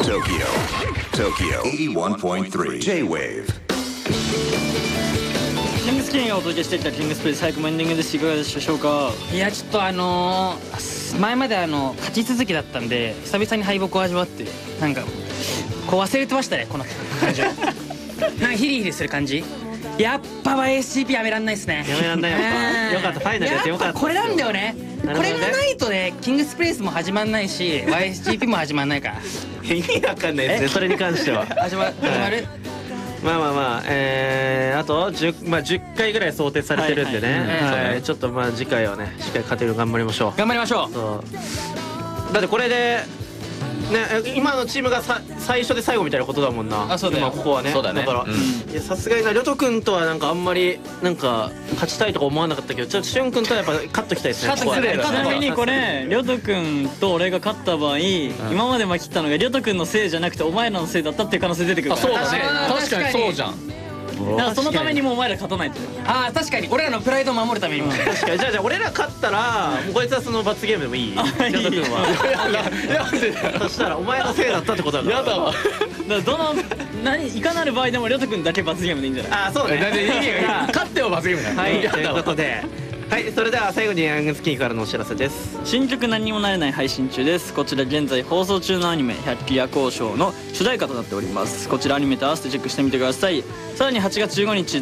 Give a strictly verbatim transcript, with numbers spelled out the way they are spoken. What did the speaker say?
Tokyo Tokyo エイティワンポイントスリー J-Wave。 キングスキンがお届けしてきたキングスプレイ最後のエンディングです。いかがでしたでしょうか。 いやちょっとあのー、前まであの勝ち続きだったんで久々に敗北を味わってなんかこう忘れてましたねこの感じをなんかヒリヒリする感じ。やっぱ ワイエスジーピー やめらんないですね。 やめらんない。やっぱよかった。ファイナルやってよかった。 これなんだよね。これがないとねキングスプレイスも始まんないし ワイエスジーピー も始まんないから。 意味わかんないですねそれに関しては。 始まる始まる。 まあまあまあ、えー、あと 10,、まあ、じゅっかいぐらい想定されてるんでね、はい、ちょっとまあ次回はねしっかり勝てる頑張りましょう。 頑張りましょう。 そうだってこれでね、今のチームがさ最初で最後みたいなことだもんな。 あ、そうだよ。 今ここはね。 そうだね。 だから、うん、いやさすがになりょとくんとはなんかあんまりなんか勝ちたいとか思わなかったけど、ちょっとしゅんくんとはやっぱ勝っときたいですね。 勝っときたい。 ちなみにこれりょとくんと俺が勝った場合、うん、今まで負けたのがりょとくんのせいじゃなくてお前らのせいだったっていう可能性出てくるから。 あ、そうだね。確かにそうじゃん。 だからそのためにもお前ら勝たないと。 ああ確かに俺らのプライドを守るためにも。 確かに。じゃあじゃあ俺ら勝ったらもうこいつはその罰ゲームでもいい。りょとくんは。そしたらお前のせいだったってことだから。 やだわ。 だからどの何いかなる場合でもりょとくんだけ罰ゲームでいいんじゃない。 ああそうね。 勝っても罰ゲームだよ。 はいということで。はい、それでは最後にヤングスキーからのお知らせです。 新曲何にもなれない配信中です。こちら現在放送中のアニメ百鬼夜行賞の主題歌となっております。こちらアニメと合わせてチェックしてみてください。さらにはちがつじゅうごにち